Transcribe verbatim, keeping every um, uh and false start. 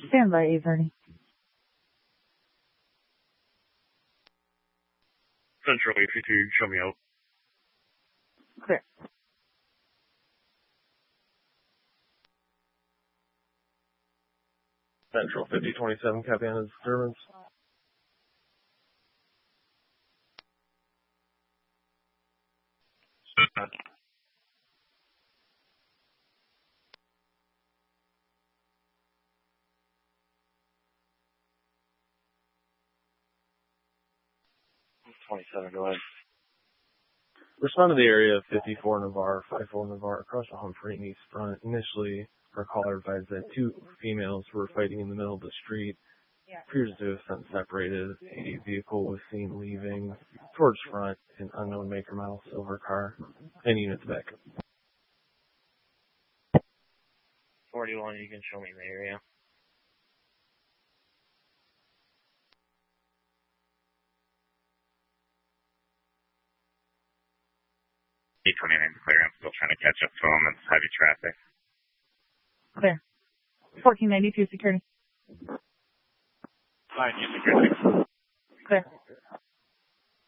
Stand by, eight thirty. Central eight two two, show me out. Clear. Central fifty twenty-seven, copy on the disturbance. twenty-seven, go ahead. Respond to the area of fifty-four Navarre, fifty-four Navarre, across the Humphrey and East Front. Initially, our caller advised that two females were fighting in the middle of the street. Appears to have since separated. A vehicle was seen leaving towards front, an unknown make or model silver car. Any units back. forty-one, you can show me the area. eight twenty-nine clear. I'm still trying to catch up to him. It's heavy traffic. Clear. fourteen ninety-two security. Fine, you security. Clear.